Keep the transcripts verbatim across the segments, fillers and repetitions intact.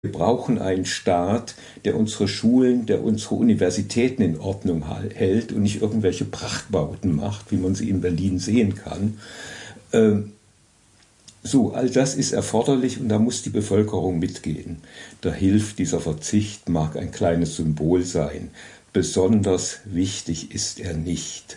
Wir brauchen einen Staat, der unsere Schulen, der unsere Universitäten in Ordnung hält und nicht irgendwelche Prachtbauten macht, wie man sie in Berlin sehen kann. Ähm, so, all das ist erforderlich und da muss die Bevölkerung mitgehen. Da hilft dieser Verzicht, mag ein kleines Symbol sein. Besonders wichtig ist er nicht.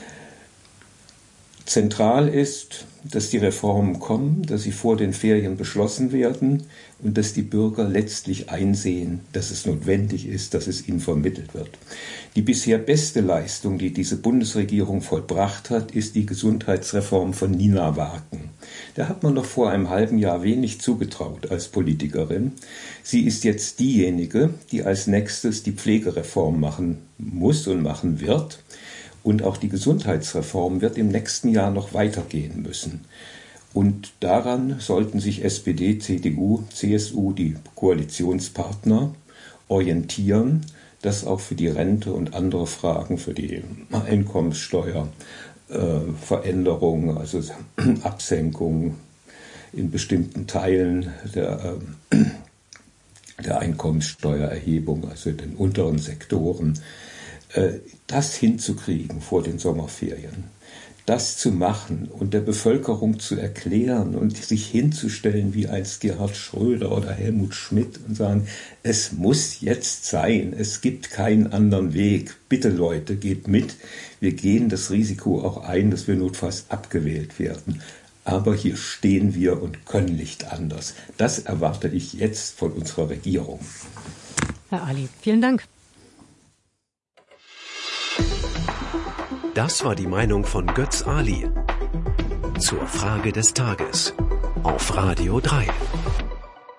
Zentral ist, dass die Reformen kommen, dass sie vor den Ferien beschlossen werden und dass die Bürger letztlich einsehen, dass es notwendig ist, dass es ihnen vermittelt wird. Die bisher beste Leistung, die diese Bundesregierung vollbracht hat, ist die Gesundheitsreform von Nina Wagen. Da hat man noch vor einem halben Jahr wenig zugetraut als Politikerin. Sie ist jetzt diejenige, die als nächstes die Pflegereform machen muss und machen wird. Und auch die Gesundheitsreform wird im nächsten Jahr noch weitergehen müssen. Und daran sollten sich S P D, C D U, C S U, die Koalitionspartner, orientieren, dass auch für die Rente und andere Fragen, für die Einkommenssteuerveränderung, äh, also Absenkung in bestimmten Teilen der, äh, der Einkommenssteuererhebung, also in den unteren Sektoren, das hinzukriegen vor den Sommerferien, das zu machen und der Bevölkerung zu erklären und sich hinzustellen wie einst Gerhard Schröder oder Helmut Schmidt und sagen, es muss jetzt sein, es gibt keinen anderen Weg. Bitte Leute, geht mit. Wir gehen das Risiko auch ein, dass wir notfalls abgewählt werden. Aber hier stehen wir und können nicht anders. Das erwarte ich jetzt von unserer Regierung. Herr Ali, vielen Dank. Das war die Meinung von Götz Ali zur Frage des Tages auf Radio drei.